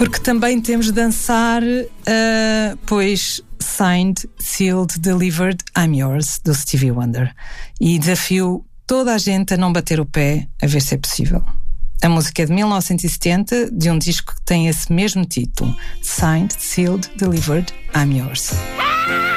Porque também temos de dançar, pois Signed, Sealed, Delivered, I'm Yours, do Stevie Wonder. E desafio toda a gente a não bater o pé, a ver se é possível. A música é de 1970, de um disco que tem esse mesmo título: Signed, Sealed, Delivered, I'm Yours.